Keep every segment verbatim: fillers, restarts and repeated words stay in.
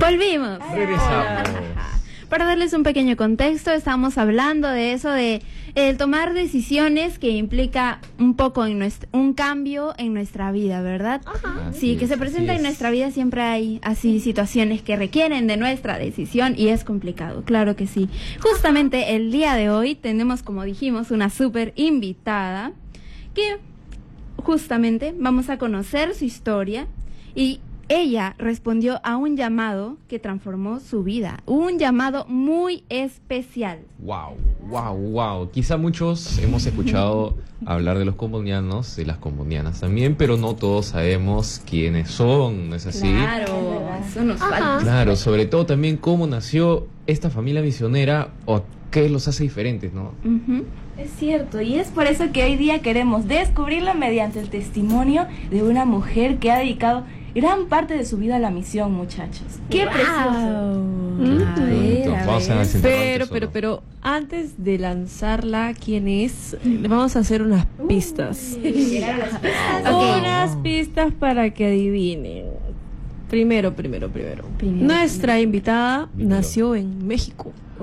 Volvimos. Regresamos. Para darles un pequeño contexto, estamos hablando de eso de el tomar decisiones que implica un poco en nuestro, un cambio en nuestra vida, ¿verdad? Ajá. Sí, Así que es, se presenta así en es. nuestra vida, siempre hay así situaciones que requieren de nuestra decisión y es complicado, claro que sí. Justamente el día de hoy tenemos, como dijimos, una súper invitada que justamente vamos a conocer su historia y ella respondió a un llamado que transformó su vida, un llamado muy especial. Wow, wow, wow. Quizá muchos hemos escuchado hablar de los combonianos, de las combonianas también, pero no todos sabemos quiénes son, ¿no es así? Claro, eso nos falta. Claro, sobre todo también cómo nació esta familia misionera o qué los hace diferentes, ¿no? Ujú. Es cierto, y es por eso que hoy día queremos descubrirlo mediante el testimonio de una mujer que ha dedicado gran parte de su vida a la misión, muchachos. ¡Qué Wow. precioso! Qué A ver, bonito. a Vamos a ver. desenterrar el Pero, tesoro. pero, pero, antes de lanzarla, ¿quién es? Le vamos a hacer unas pistas. Ok. Unas pistas para que adivinen. Primero, primero, primero. Primero, Nuestra invitada Dímelo. nació en México. ¡Oh!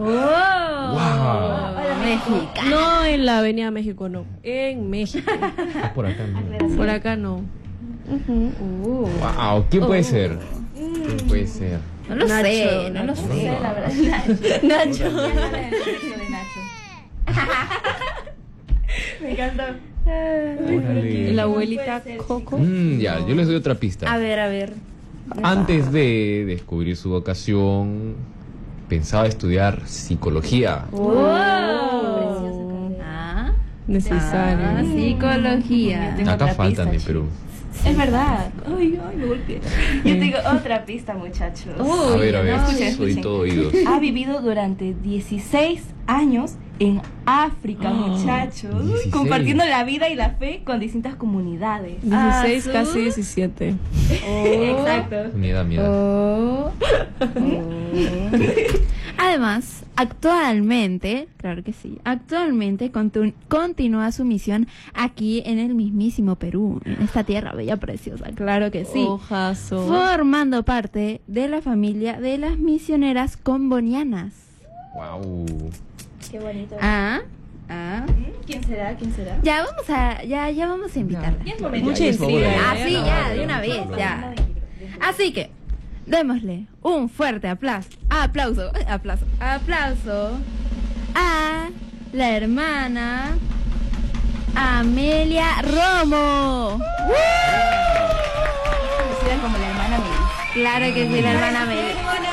Wow. Mexicana. No en la Avenida México, no. En México. Ah, por acá, ¿no? Por acá no. Ujú. Uh. Wow, ¿quién puede Oh. ser? ¿Quién puede ser? No lo Nacho, sé, no lo Nacho. No sé, sé. la verdad. Nacho. de Nacho. Me encantó. Órale. La abuelita Coco. Mm, ya, yo les doy otra pista. A ver, a ver. Antes de descubrir su vocación, pensaba estudiar psicología. ¡Wow! Oh. Ah, Necesario. ah, psicología. Tengo Acá otra faltan pista, en Perú. Es verdad. Ay, ay, me golpeé. Yo tengo otra pista, muchachos. Uy, A ver, a ver, no, escuchen, soy escuchen. todo oídos. Ha vivido durante dieciséis años en África, muchachos, dieciséis. compartiendo la vida y la fe con distintas comunidades. dieciséis, Ah, ¿sí? casi diecisiete. Exacto. Mira, mira. Oh. Además, actualmente, claro que sí, actualmente contu- continúa su misión aquí en el mismísimo Perú, en esta tierra bella, preciosa, claro que sí, Ojazo. formando parte de la familia de las misioneras combonianas. Wow. Qué bonito. Ah, ah. ¿Quién será? ¿Quién será? Ya vamos a, ya, ya vamos a invitarla. Ya es momento. Mucha por favor, intriga. ya. Ah, sí, No, ya, no, de una no, vez, no, ya. Así que, démosle un fuerte aplauso, aplauso, aplauso, aplauso a la hermana Amelia Romo. Conocida como la hermana Mary. Claro que sí, la hermana Amelia.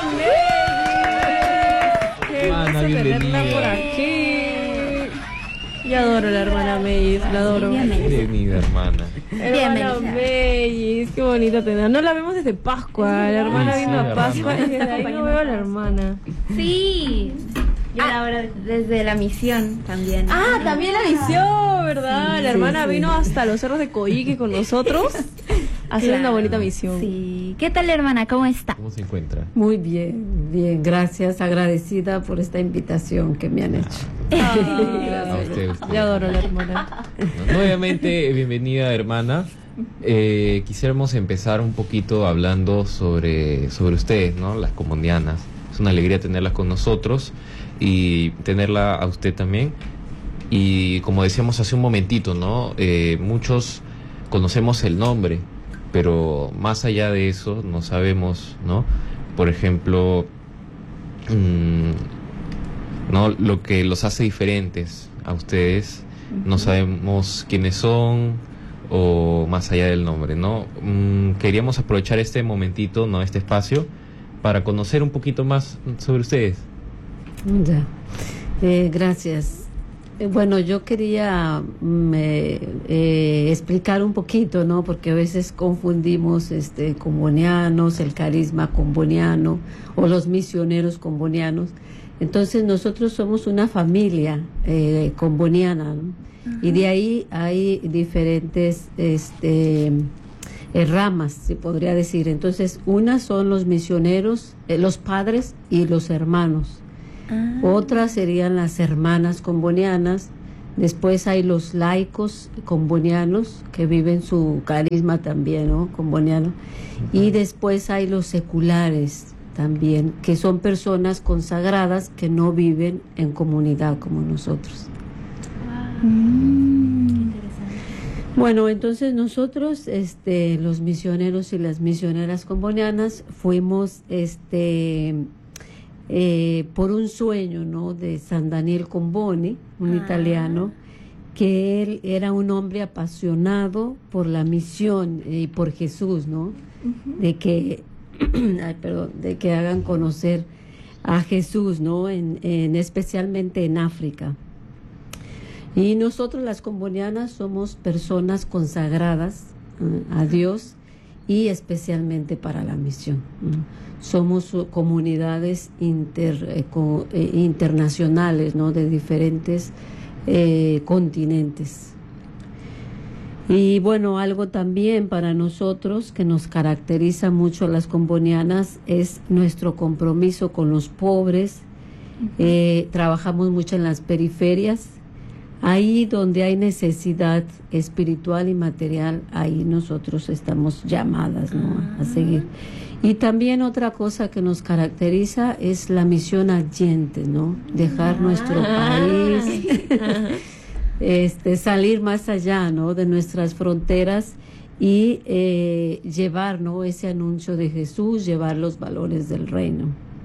Hermana, Tenerla por bienvenida. aquí. Yo adoro la hermana Mays, la adoro. Bienvenida. Bienvenida, hermana. Hermana Bienvenida. Mays, qué bonita tener. No la vemos desde Pascua. La hermana Sí, sí, vino a la Pascua hermana. y desde ahí no veo a la hermana. Sí. Y Ah, ahora desde la misión también. Ah, también la misión, ¿verdad? Sí, la hermana sí, vino sí. hasta los cerros de Coique con nosotros a hacer Claro. una bonita misión. Sí. ¿Qué tal, hermana? ¿Cómo está? ¿Cómo se encuentra? Muy bien, bien, gracias, agradecida por esta invitación que me han hecho. A usted, usted. Yo adoro a la hermana. No, Nuevamente, bienvenida, hermana. Eh, quisiéramos empezar un poquito hablando sobre, sobre ustedes, ¿no? Las combonianas. Es una alegría tenerlas con nosotros y tenerla a usted también. Y como decíamos hace un momentito, ¿no? Eh, muchos conocemos el nombre, pero más allá de eso no sabemos, ¿no? Por ejemplo, mmm, ¿no? Lo que los hace diferentes a ustedes. No sabemos quiénes son o más allá del nombre, ¿no? Mm, queríamos aprovechar este momentito, ¿no? Este espacio para conocer un poquito más sobre ustedes. Ya, Eh, gracias. Eh, bueno, yo quería mm, eh, eh, explicar un poquito, ¿no? Porque a veces confundimos este combonianos, el carisma comboniano o los misioneros combonianos. Entonces nosotros somos una familia eh, comboniana, ¿no? Y de ahí hay diferentes este, eh, ramas, se podría decir. Entonces, unas son los misioneros, eh, los padres y los hermanos. Ah. Otras serían las hermanas combonianas. Después hay los laicos combonianos que viven su carisma también, ¿no? Comboniano. Y después hay los seculares también, que son personas consagradas que no viven en comunidad como nosotros. Wow. Mm. Qué interesante. Bueno, entonces nosotros, este, los misioneros y las misioneras combonianas, fuimos, este, eh, por un sueño, ¿no?, de San Daniel Comboni, un ah. italiano, que él era un hombre apasionado por la misión y por Jesús, ¿no? Uh-huh. De que, ay, perdón, de que hagan conocer a Jesús, ¿no? En, en especialmente en África. Y nosotros las combonianas somos personas consagradas uh, a Dios y especialmente para la misión. Uh, somos uh, comunidades inter, eh, co, eh, internacionales, ¿no?, de diferentes eh, continentes. Y bueno, algo también para nosotros que nos caracteriza mucho a las combonianas es nuestro compromiso con los pobres. Uh-huh. Eh, trabajamos mucho en las periferias. Ahí donde hay necesidad espiritual y material, ahí nosotros estamos llamadas, ¿no?, a seguir. Y también otra cosa que nos caracteriza es la misión allende, ¿no? Dejar nuestro país, este, salir más allá, ¿no?, de nuestras fronteras y eh, llevar, ¿no?, ese anuncio de Jesús, llevar los valores del reino.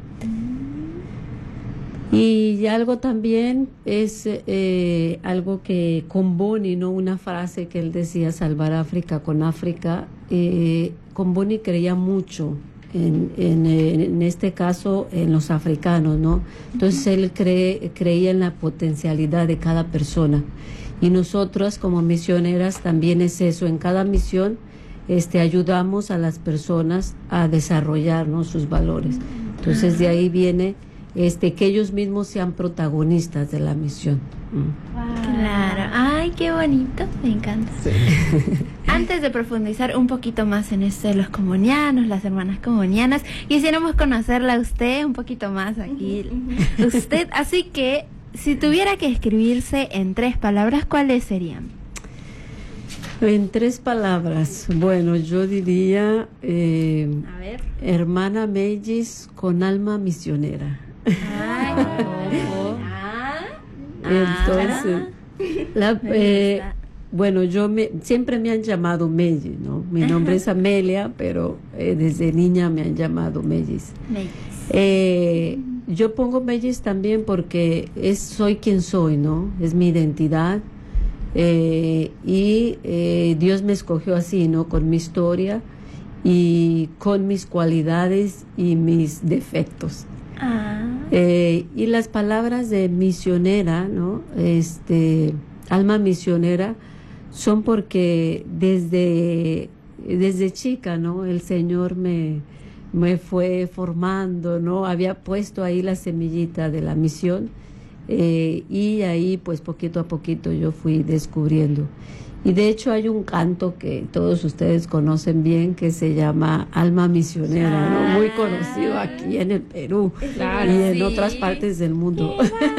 Y algo también es eh, algo que Comboni, ¿no?, una frase que él decía, salvar África con África. Eh, Comboni creía mucho en, en, en este caso en los africanos, ¿no? Entonces él cree, creía en la potencialidad de cada persona. Y nosotras como misioneras también es eso, en cada misión este, ayudamos a las personas a desarrollar, ¿no?, sus valores. Entonces de ahí viene este que ellos mismos sean protagonistas de la misión. Mm. Wow. Claro, ay, qué bonito, me encanta. Sí. Antes de profundizar un poquito más en esto de los combonianos, las hermanas combonianas, quisiéramos conocerla a usted un poquito más aquí. Uh-huh. Usted, así que si tuviera que escribirse en tres palabras, ¿cuáles serían? En tres palabras, bueno, yo diría eh, a ver. Hermana Mellis con alma misionera. Ay, oh. ah, Entonces, la, eh, bueno, yo me, siempre me han llamado Mellis, ¿no? Mi nombre es Amelia, pero eh, desde niña me han llamado Mellis. Eh, yo pongo Mellis también porque es soy quien soy, ¿no? Es mi identidad. Eh, y eh, Dios me escogió así, ¿no?, con mi historia y con mis cualidades y mis defectos. Ah. Eh, y las palabras de misionera, ¿no?, este, alma misionera, son porque desde, desde chica, ¿no?, el Señor me, me fue formando, ¿no?, había puesto ahí la semillita de la misión. Eh, y ahí pues poquito a poquito yo fui descubriendo, y de hecho hay un canto que todos ustedes conocen bien que se llama Alma Misionera, ¿no?, muy conocido aquí en el Perú, claro, y en sí. otras partes del mundo.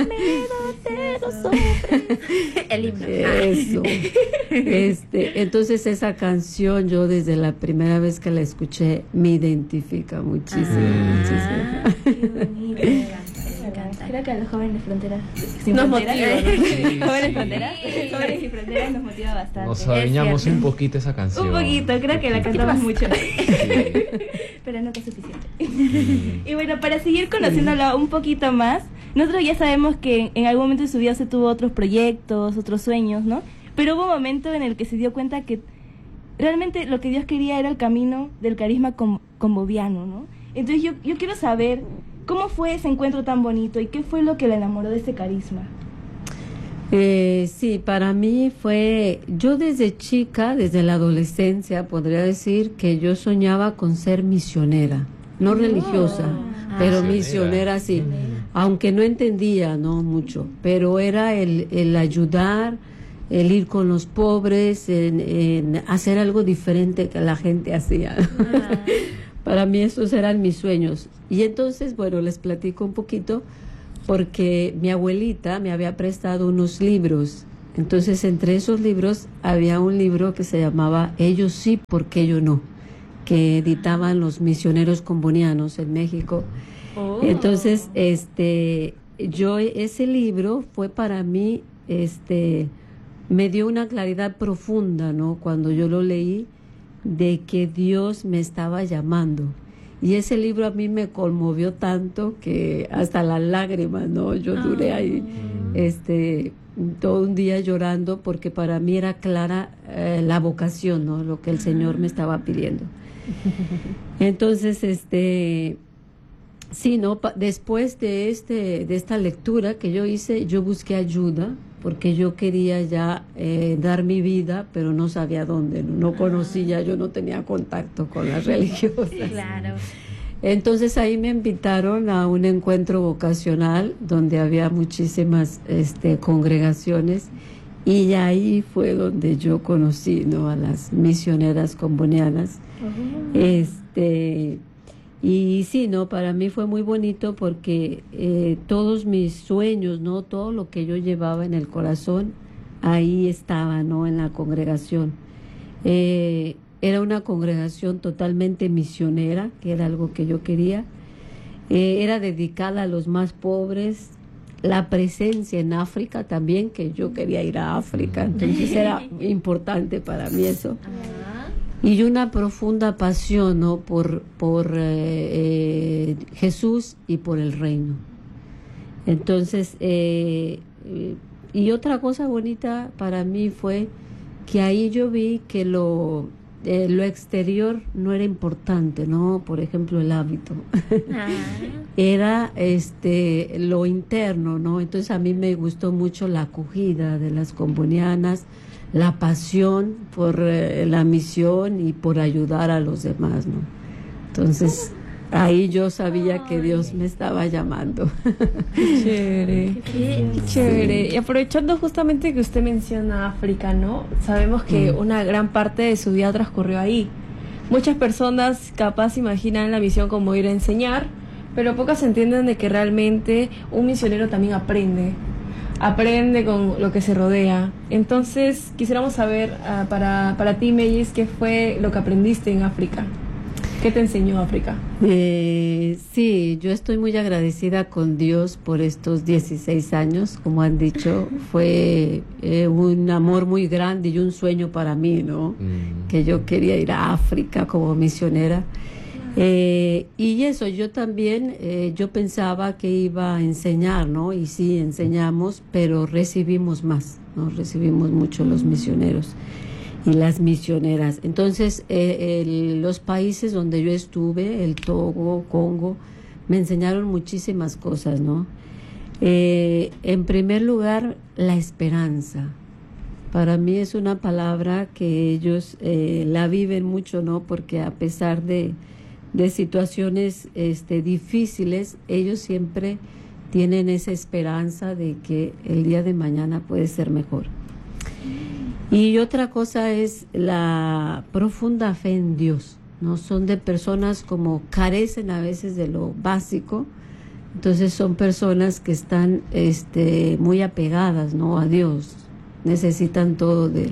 El himno. Eso. Este, entonces esa canción yo desde la primera vez que la escuché me identifica muchísimo, ah, muchísimo. Qué bonito. Creo que a los jóvenes fronteras sin nos fronteras, motiva, ¿no? sí, jóvenes fronteras, sí. jóvenes sin fronteras nos motiva bastante. Nos adueñamos un poquito esa canción. Un poquito, creo que la cantamos mucho. Sí. Pero no que es suficiente. Sí. Y bueno, para seguir conociéndola un poquito más, nosotros ya sabemos que en algún momento de su vida se tuvo otros proyectos, otros sueños, ¿no? Pero hubo un momento en el que se dio cuenta que realmente lo que Dios quería era el camino del carisma com- comboviano, ¿no? Entonces yo, yo quiero saber ¿cómo fue ese encuentro tan bonito y qué fue lo que la enamoró de ese carisma? Eh, sí, para mí fue, yo desde chica, desde la adolescencia, podría decir que yo soñaba con ser misionera, no oh. religiosa, ah, pero misionera, misionera sí, mm. aunque no entendía, no mucho, pero era el, el ayudar, el ir con los pobres, en, en hacer algo diferente que la gente hacía. Ah. Para mí esos eran mis sueños. Y entonces, bueno, les platico un poquito porque mi abuelita me había prestado unos libros. Entonces, entre esos libros había un libro que se llamaba Ellos sí, ¿por qué yo no? que editaban los misioneros combonianos en México. Oh. Entonces, este, yo ese libro fue para mí, este, me dio una claridad profunda, ¿no? Cuando yo lo leí, de que Dios me estaba llamando. Y ese libro a mí me conmovió tanto que hasta las lágrimas, ¿no? Yo duré ahí, este, todo un día llorando porque para mí era clara eh, la vocación, ¿no? Lo que el Señor me estaba pidiendo. Entonces, este, sí, ¿no? Pa- después de este, de esta lectura que yo hice, yo busqué ayuda porque yo quería ya eh, dar mi vida, pero no sabía dónde, no, no conocía, yo no tenía contacto con las religiosas. Claro. Entonces ahí me invitaron a un encuentro vocacional donde había muchísimas este, congregaciones y ahí fue donde yo conocí, ¿no? A las misioneras combonianas. Uh-huh. Este, y sí, ¿no? Para mí fue muy bonito porque eh, todos mis sueños, ¿no? Todo lo que yo llevaba en el corazón, ahí estaba, ¿no? En la congregación. Eh, Era una congregación totalmente misionera, que era algo que yo quería. Eh, era dedicada a los más pobres. La presencia en África también, que yo quería ir a África. Entonces era importante para mí eso. Y una profunda pasión, ¿no? por, por eh, eh, Jesús y por el reino. Entonces, eh, y otra cosa bonita para mí fue que ahí yo vi que lo... Eh, lo exterior no era importante, ¿no? Por ejemplo, el hábito. Ah. Era este lo interno, ¿no? Entonces a mí me gustó mucho la acogida de las combonianas, la pasión por eh, la misión y por ayudar a los demás, ¿no? Entonces ahí yo sabía que Dios me estaba llamando. Chévere, qué chévere. Y aprovechando justamente que usted menciona África, ¿no? Sabemos que mm. una gran parte de su vida transcurrió ahí. Muchas personas capaz imaginan la misión como ir a enseñar, pero pocas entienden de que realmente un misionero también aprende. Aprende con lo que se rodea. Entonces, quisiéramos saber uh, para, para ti, Mellis, ¿qué fue lo que aprendiste en África? ¿Qué te enseñó África? Eh, sí, yo estoy muy agradecida con Dios por estos dieciséis años, como han dicho, fue eh, un amor muy grande y un sueño para mí, ¿no? Mm. Que yo quería ir a África como misionera. Eh, y eso, yo también, eh, yo pensaba que iba a enseñar, ¿no? Y sí, enseñamos, pero recibimos más, ¿no? Recibimos mucho los misioneros y las misioneras. Entonces, eh, el, los países donde yo estuve, el Togo, Congo, me enseñaron muchísimas cosas, ¿no? Eh, en primer lugar, la esperanza. Para mí es una palabra que ellos eh, la viven mucho, ¿no? Porque a pesar de, de situaciones este, difíciles, ellos siempre tienen esa esperanza de que el día de mañana puede ser mejor. Y otra cosa es la profunda fe en Dios, ¿no? Son de personas como carecen a veces de lo básico, entonces son personas que están este, muy apegadas, ¿no? A Dios, necesitan todo de Él.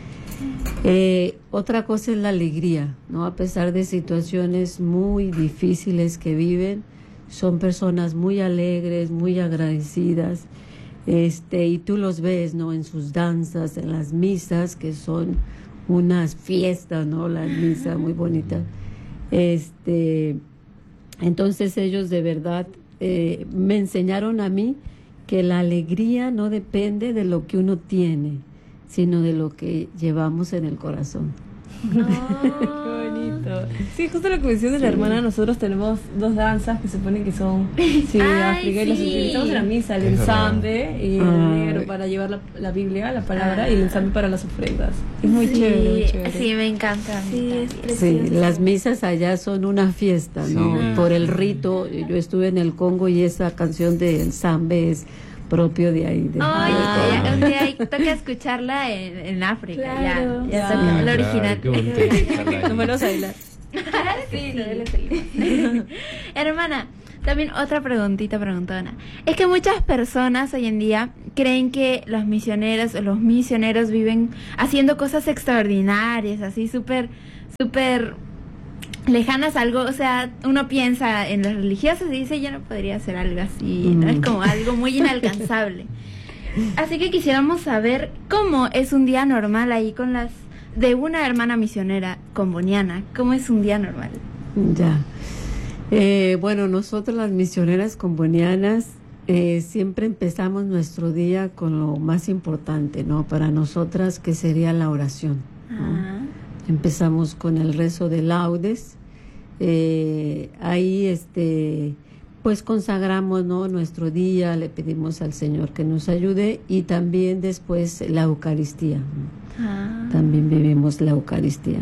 Eh, otra cosa es la alegría, ¿no? A pesar de situaciones muy difíciles que viven, son personas muy alegres, muy agradecidas. Este, y tú los ves, ¿no? En sus danzas, en las misas, que son unas fiestas, ¿no? Las misas muy bonitas. Este, entonces ellos de verdad eh, me enseñaron a mí que la alegría no depende de lo que uno tiene, sino de lo que llevamos en el corazón. Oh, qué bonito. Sí, justo lo que menciona sí. La hermana, nosotros tenemos dos danzas que se suponen que son sí, de África, y las utilizamos en la misa, el ensamble y el negro para llevar la, la Biblia, la palabra, ah. y el ensamble para las ofrendas. Es muy sí, chévere, muy chévere. Sí, me encanta. Sí, es sí, las misas allá son una fiesta, ¿no? Sí. Por el rito, yo estuve en el Congo y esa canción de ensamble es propio de ahí. De Ay, ya, un día ahí toca escucharla en, en África, claro. ya, ya, ya. La original. No me lo bailar. Sí, no me lo Hermana, también otra preguntita preguntona. Es que muchas personas hoy en día creen que los misioneros o los misioneros viven haciendo cosas extraordinarias, así súper, súper lejanas, algo, o sea, uno piensa en los religiosos y dice, yo no podría hacer algo así, ¿no? Es como algo muy inalcanzable. Así que quisiéramos saber cómo es un día normal ahí con las, de una hermana misionera comboniana, ¿cómo es un día normal? Ya. Eh, bueno, nosotros las misioneras combonianas eh, siempre empezamos nuestro día con lo más importante, ¿no? Para nosotras, que sería la oración, ¿no? Ah. Empezamos con el rezo de laudes. Eh, ahí, este, pues consagramos, ¿no?, nuestro día, le pedimos al Señor que nos ayude, y también después la Eucaristía, ¿no? Ah. También vivimos la Eucaristía.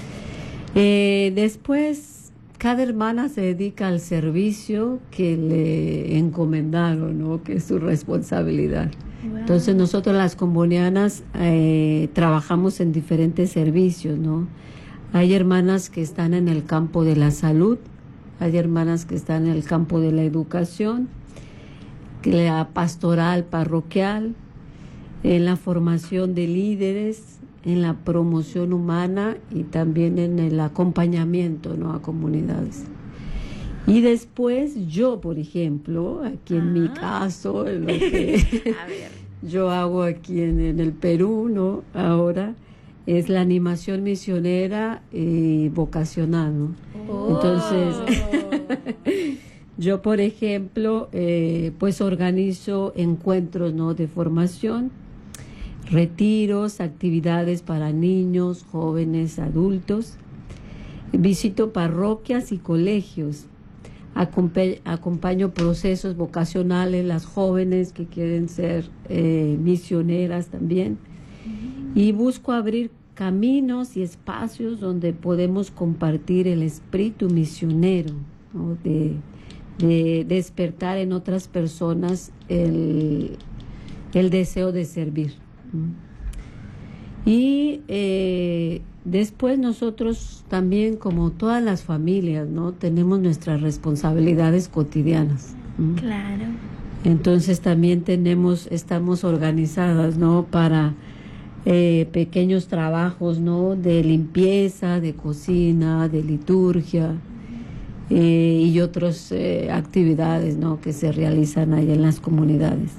Eh, después, cada hermana se dedica al servicio que le encomendaron, ¿no?, que es su responsabilidad. Wow. Entonces nosotros las combonianas eh, trabajamos en diferentes servicios, ¿no? Hay hermanas que están en el campo de la salud, hay hermanas que están en el campo de la educación, que la pastoral parroquial, en la formación de líderes, en la promoción humana y también en el acompañamiento, ¿no?, a comunidades. Y después yo, por ejemplo, aquí en mi caso, en lo que A ver. yo hago aquí en, en el Perú, ¿no?, ahora, es la animación misionera y vocacional, ¿no? Oh. Entonces, yo, por ejemplo, eh, pues organizo encuentros, ¿no?, de formación, retiros, actividades para niños, jóvenes, adultos. Visito parroquias y colegios. Acompa- acompaño procesos vocacionales, las jóvenes que quieren ser eh, misioneras también. Y busco abrir caminos y espacios donde podemos compartir el espíritu misionero, ¿no?, de, de despertar en otras personas el, el deseo de servir. Y eh, después nosotros también, como todas las familias, ¿no?, tenemos nuestras responsabilidades cotidianas. ¿Mm? Claro. Entonces también tenemos, estamos organizadas, ¿no?, para eh, pequeños trabajos, ¿no?, de limpieza, de cocina, de liturgia eh, y otras eh, actividades, ¿no?, que se realizan ahí en las comunidades.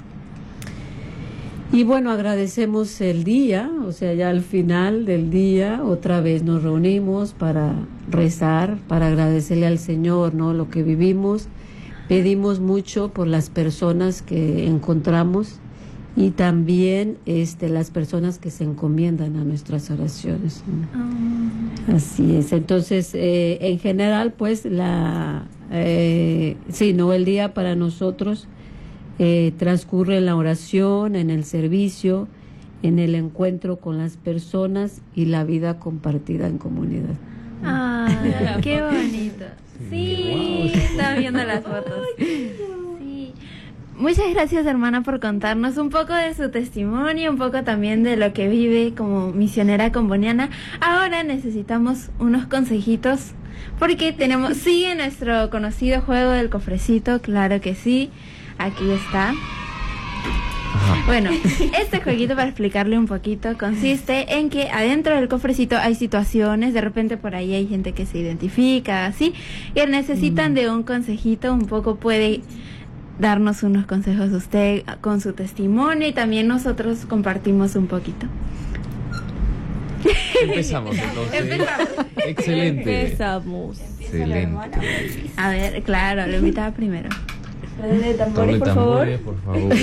Y bueno, agradecemos el día, o sea, ya al final del día otra vez nos reunimos para rezar, para agradecerle al Señor, ¿no?, lo que vivimos. Pedimos mucho por las personas que encontramos y también este, las personas que se encomiendan a nuestras oraciones, ¿no? Oh. Así es. Entonces, eh, en general, pues, la, eh, sí, no, el día para nosotros Eh, transcurre en la oración, en el servicio, en el encuentro con las personas y la vida compartida en comunidad. Ah, qué bonito. Sí, estaba viendo las fotos. Sí. Muchas gracias, hermana, por contarnos un poco de su testimonio, un poco también de lo que vive como misionera comboniana. Ahora necesitamos unos consejitos porque tenemos, sigue nuestro conocido juego del cofrecito, claro que sí. Aquí está. Ajá. Bueno, este jueguito, para explicarle un poquito, consiste en que adentro del cofrecito hay situaciones, de repente por ahí hay gente que se identifica, así, que necesitan de un consejito, un poco puede darnos unos consejos usted con su testimonio y también nosotros compartimos un poquito. Empezamos entonces. Empezamos. Excelente. Empezamos. Excelente. A ver, claro, lo invitaba primero. De tambores, Doble por favor. tambores, por favor.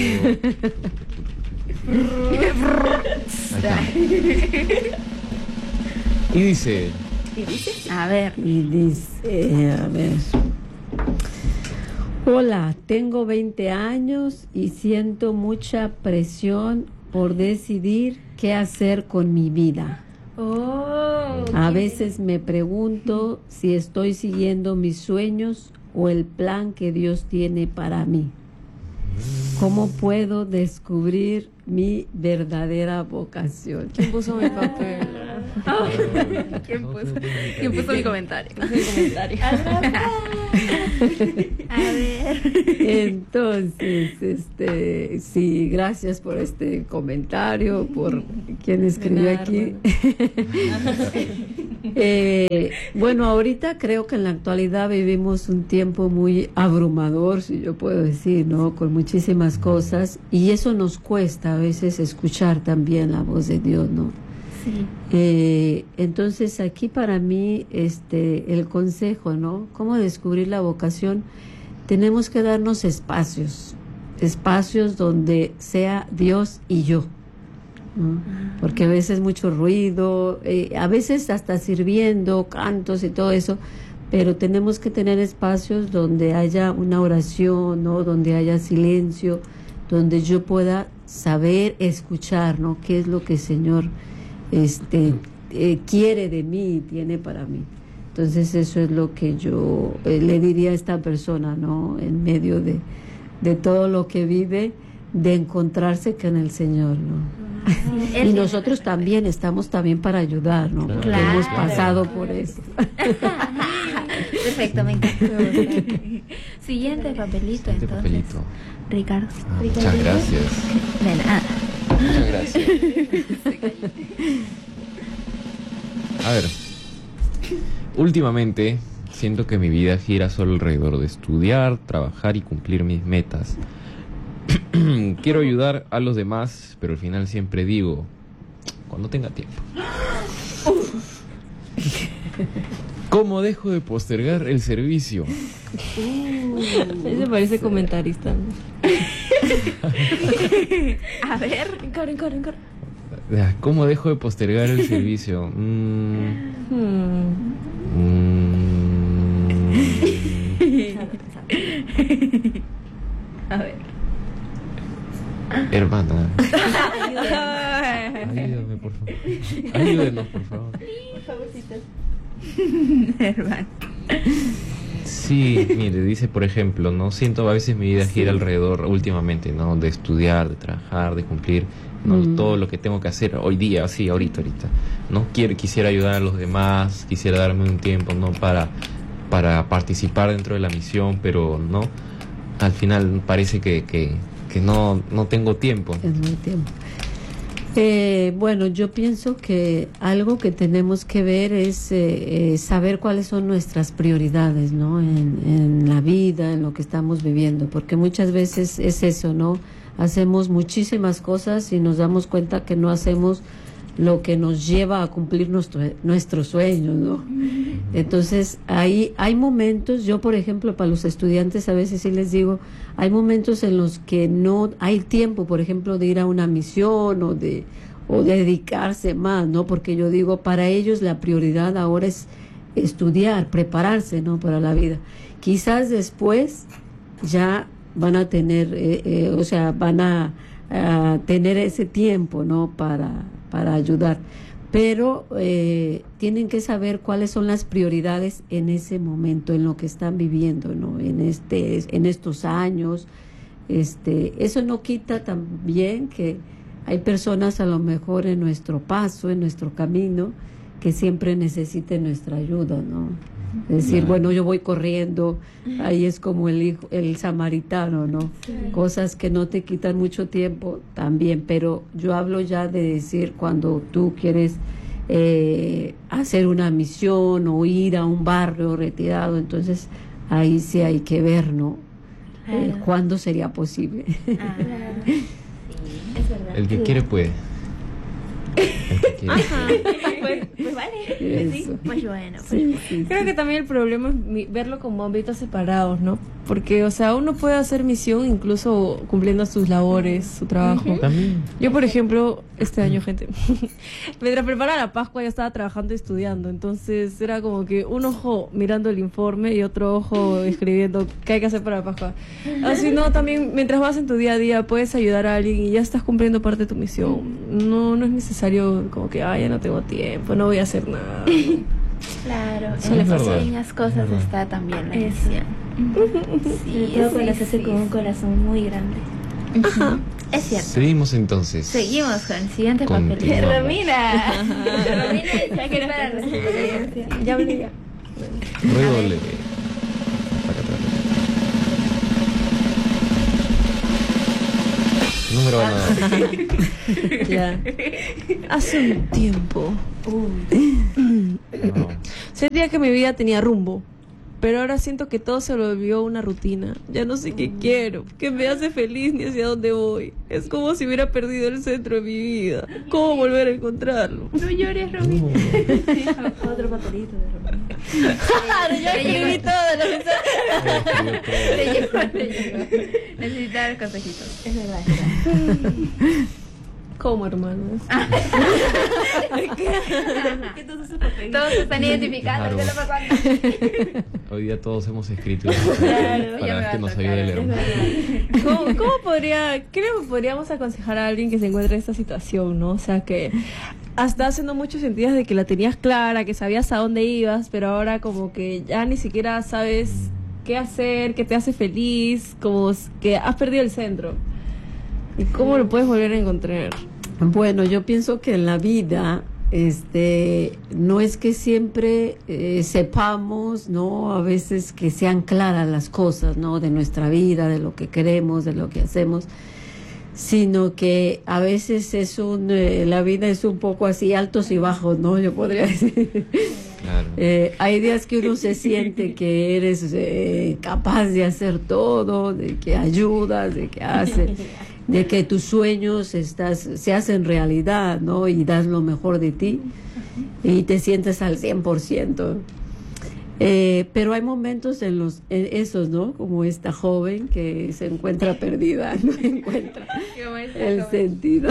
Ahí está. Y dice, A ver. Y dice, a ver, hola, tengo veinte años y siento mucha presión por decidir qué hacer con mi vida. Oh, A veces me pregunto si estoy siguiendo mis sueños o el plan que Dios tiene para mí. ¿Cómo puedo descubrir mi verdadera vocación? ¿Quién puso mi papel? ¿Quién puso, ¿quién puso mi comentario? Mi comentario. A ver. Entonces, este, sí, gracias por este comentario, por quien escribió De aquí. Eh, bueno, ahorita creo que en la actualidad vivimos un tiempo muy abrumador, si yo puedo decir, ¿no? Con muchísimas cosas, y eso nos cuesta a veces escuchar también la voz de Dios, ¿no? Sí. Eh, entonces aquí para mí este el consejo, ¿no? ¿Cómo descubrir la vocación? Tenemos que darnos espacios, espacios donde sea Dios y yo, ¿no? Porque a veces mucho ruido, eh, a veces hasta sirviendo, cantos y todo eso, pero tenemos que tener espacios donde haya una oración, ¿no? Donde haya silencio, donde yo pueda saber escuchar, ¿no? ¿Qué es lo que el Señor este eh, quiere de mí, tiene para mí? Entonces eso es lo que yo eh, le diría a esta persona, ¿no? En medio de, de todo lo que vive, de encontrarse con el Señor, ¿no? Y nosotros también estamos también para ayudar, ¿no? Porque Claro. hemos pasado por eso. Perfecto, me encanta. Siguiente papelito, Este entonces. papelito. Ricardo. Ah, muchas gracias. De nada. Muchas gracias. A ver, últimamente siento que mi vida gira solo alrededor de estudiar, trabajar y cumplir mis metas. Quiero ayudar a los demás, pero al final siempre digo, cuando tenga tiempo. ¿Cómo dejo de postergar el servicio? Ese parece comentarista, ¿no? A ver. Encar, encar, encar. Ah, ¿Cómo dejo de postergar el servicio? Mm, Hmm. mm, A ver. hermana, ayúdame por favor. Ayúdenos por favor. Hermano. Sí, mire, dice por ejemplo, no siento a veces mi vida gira alrededor últimamente, ¿no? De estudiar, de trabajar, de cumplir, ¿no? Mm. Todo lo que tengo que hacer hoy día, sí, ahorita, ahorita. No quiero, quisiera ayudar a los demás, quisiera darme un tiempo, ¿no? Para, para participar dentro de la misión, pero no. Al final parece que, que, que no, no tengo tiempo. Es muy tiempo. Eh, bueno, yo pienso que algo que tenemos que ver es eh, eh, saber cuáles son nuestras prioridades, ¿no? En, en la vida, en lo que estamos viviendo, porque muchas veces es eso, ¿no? Hacemos muchísimas cosas y nos damos cuenta que no hacemos lo que nos lleva a cumplir nuestro, nuestros sueños, ¿no? Entonces, ahí hay momentos, yo por ejemplo, para los estudiantes a veces sí les digo, hay momentos en los que no hay tiempo, por ejemplo, de ir a una misión o de, o de dedicarse más, ¿no? Porque yo digo, para ellos la prioridad ahora es estudiar, prepararse, ¿no? Para la vida. Quizás después ya van a tener, eh, eh, o sea, van a, a tener ese tiempo, ¿no? Para, para ayudar. Pero eh, tienen que saber cuáles son las prioridades en ese momento, en lo que están viviendo, ¿no? En este, en estos años. Este, eso no quita también que hay personas a lo mejor en nuestro paso, en nuestro camino, que siempre necesiten nuestra ayuda, ¿no? Es decir, Claro. bueno, yo voy corriendo, ahí es como el hijo, el samaritano, ¿no? Cosas que no te quitan mucho tiempo también, pero yo hablo ya de decir cuando tú quieres eh, hacer una misión o ir a un barrio retirado, entonces ahí sí hay que ver, ¿no? Eh, Claro. ¿Cuándo sería posible? Ah, sí, es verdad. El que quiere puede. El que quiere puede. Pues, pues vale. Sí, Eso. pues bueno. Pues Sí, sí, Creo sí. que también el problema es mi- verlo como ámbitos separados, ¿no? Porque, o sea, uno puede hacer misión incluso cumpliendo sus labores, su trabajo. También. Yo, por ejemplo, este año, gente, mientras preparaba la Pascua yo estaba trabajando y estudiando, entonces era como que un ojo mirando el informe y otro ojo escribiendo qué hay que hacer para la Pascua. Así no, también mientras vas en tu día a día puedes ayudar a alguien y ya estás cumpliendo parte de tu misión. No, no es necesario como que, ay, ya no tengo tiempo, no voy a hacer nada. claro, Sí, en es las verdad. pequeñas cosas Es verdad. está también la Eso. misión. Sí, todo cuando se hace sí, con un corazón muy grande. Ajá. Es cierto. Seguimos entonces. Seguimos con el siguiente Continuamos. papelito. Romina. Romina ya que para nuestra experiencia. Ya hablé ya. Redoble. Número ganador. Ya. Hace un tiempo, No. Sentía que mi vida tenía rumbo, pero ahora siento que todo se volvió una rutina. Ya no sé qué quiero, qué me hace feliz ni hacia dónde voy. Es como si hubiera perdido el centro de mi vida. ¿Cómo volver a encontrarlo? No llores, Romy. Otro papelito de Román. Claro, ya escribí todo lo que Le llegó, le llegó. Necesitaba consejitos. Es verdad, es verdad. ¿Cómo, hermanos? ¿Qué todos esos papeles? Todos se están identificando. Claro. ¿Qué está pasando? Hoy día todos hemos escrito Claro, ya me para va que a nos tocar, ayude el es hermano. ¿Cómo, cómo podría, creo que podríamos aconsejar a alguien que se encuentre en esta situación, ¿no? O sea, que hasta hace no mucho sentías de que la tenías clara, que sabías a dónde ibas, pero ahora como que ya ni siquiera sabes qué hacer, qué te hace feliz, como que has perdido el centro. ¿Y cómo lo puedes volver a encontrar? Bueno, yo pienso que en la vida, este, no es que siempre eh, sepamos, ¿no? A veces que sean claras las cosas, ¿no? De nuestra vida, de lo que queremos, de lo que hacemos, sino que a veces es un, eh, la vida es un poco así, altos y bajos, ¿no? Yo podría decir. Claro. Eh, hay días que uno se siente que eres eh, capaz de hacer todo, de que ayudas, de que haces, de que tus sueños estás, se hacen realidad, ¿no? Y das lo mejor de ti y te sientes al cien por ciento. Eh, pero hay momentos en los en esos, ¿no? Como esta joven que se encuentra perdida, no encuentra el sentido.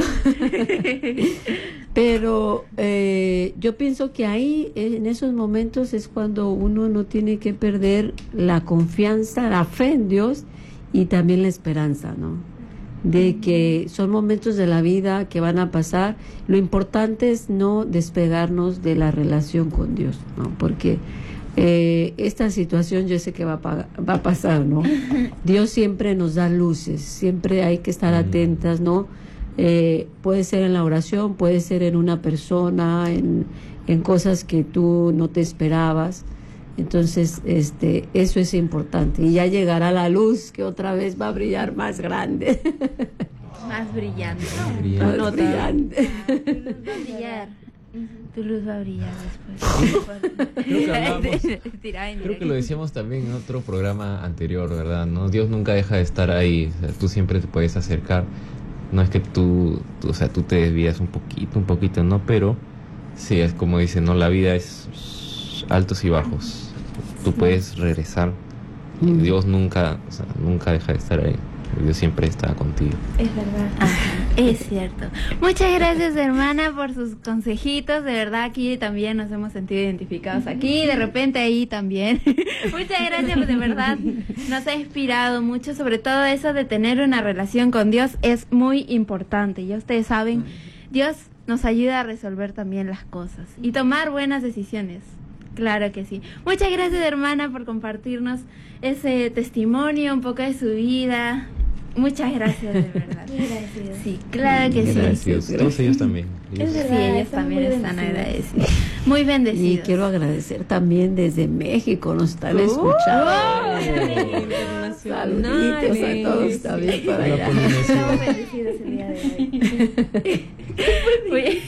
Pero eh, yo pienso que ahí, en esos momentos, es cuando uno no tiene que perder la confianza, la fe en Dios y también la esperanza, ¿no? De que son momentos de la vida que van a pasar. Lo importante es no despegarnos de la relación con Dios, ¿no? Porque Eh, esta situación yo sé que va a, pa- va a pasar, ¿no? Dios siempre nos da luces, siempre hay que estar atentas, ¿no? Eh, puede ser en la oración, puede ser en una persona, en, en cosas que tú no te esperabas. Entonces, este, eso es importante. Y ya llegará la luz que otra vez va a brillar más grande. Más brillante. Brillante. Más brillante. Va a brillar. Tu luz va a brillar después. Creo que hablamos- Tira, en Creo que lo decíamos también en otro programa anterior, ¿verdad? ¿No? Dios nunca deja de estar ahí. O sea, tú siempre te puedes acercar. No es que tú, tú, o sea, tú te desvías un poquito, un poquito, ¿no? Pero sí, es como dicen, ¿no? La vida es altos y bajos. Tú puedes regresar. Y Mm. Dios nunca, o sea, nunca deja de estar ahí. Dios siempre está contigo. Es verdad. Ajá, es cierto. Muchas gracias, hermana, por sus consejitos. De verdad, aquí también nos hemos sentido identificados. Aquí, de repente, ahí también. Muchas gracias, pues, de verdad, nos ha inspirado mucho. Sobre todo eso de tener una relación con Dios es muy importante. Ya ustedes saben, Dios nos ayuda a resolver también las cosas y tomar buenas decisiones. Claro que sí. Muchas gracias, hermana, por compartirnos ese testimonio, un poco de su vida. Muchas gracias, de verdad. Gracias. Sí, claro que sí. Gracias. Todos ellos también. Es Sí, verdad, ellos estamos también muy están bendecidos. agradecidos. Muy Y bendecidos. quiero agradecer también desde México, nos están escuchando. Saluditos a todos también por Hola, allá. Polinesia. Estamos bendecidos el día de hoy. Muy-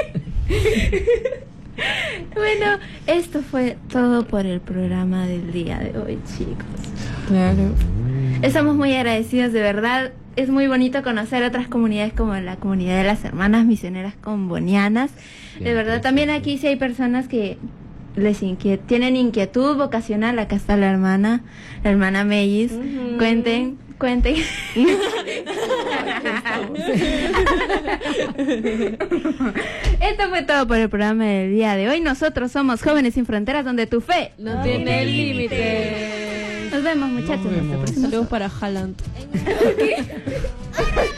Bueno, esto fue todo por el programa del día de hoy, chicos. Claro. Estamos muy agradecidos, de verdad. Es muy bonito conocer otras comunidades como la comunidad de las hermanas misioneras combonianas. De Bien, verdad, gracias. también aquí sí hay personas que les inquiet tienen inquietud vocacional. Acá está la hermana, la hermana Mellis. Ujú. Cuenten, cuenten. Esto fue todo por el programa del día de hoy. Nosotros somos Jóvenes Sin Fronteras, donde tu fe No tiene límites. Nos vemos, muchachos. Nos hasta el vemos. próximo Saludos para Haaland.